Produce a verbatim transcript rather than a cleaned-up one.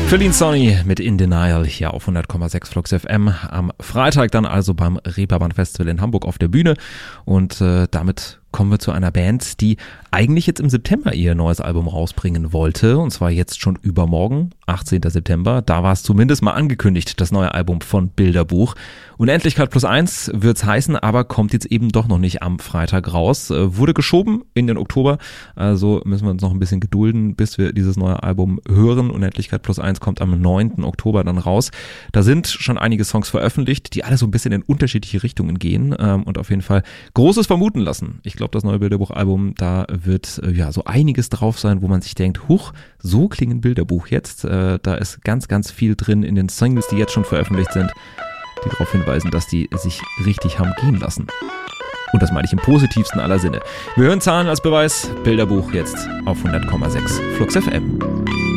Feline Sony mit In Denial hier auf hundert Komma sechs Flux F M. Am Freitag dann also beim Reeperbahn Festival in Hamburg auf der Bühne. Und äh, damit kommen wir zu einer Band, die eigentlich jetzt im September ihr neues Album rausbringen wollte. Und zwar jetzt schon übermorgen, achtzehnten September. Da war es zumindest mal angekündigt, das neue Album von Bilderbuch. Unendlichkeit plus eins wird's heißen, aber kommt jetzt eben doch noch nicht am Freitag raus. Äh, wurde geschoben in den Oktober. Also müssen wir uns noch ein bisschen gedulden, bis wir dieses neue Album hören. Unendlichkeit plus eins kommt am neunten Oktober dann raus. Da sind schon einige Songs veröffentlicht, die alle so ein bisschen in unterschiedliche Richtungen gehen ähm, und auf jeden Fall Großes vermuten lassen. Ich glaube, das neue Bilderbuch-Album, da wird äh, ja so einiges drauf sein, wo man sich denkt, huch, so klingen Bilderbuch jetzt. Äh, da ist ganz, ganz viel drin in den Singles, die jetzt schon veröffentlicht sind, die darauf hinweisen, dass die sich richtig haben gehen lassen. Und das meine ich im positivsten aller Sinne. Wir hören Zahlen als Beweis. Bilderbuch jetzt auf hundert Komma sechs Flux F M.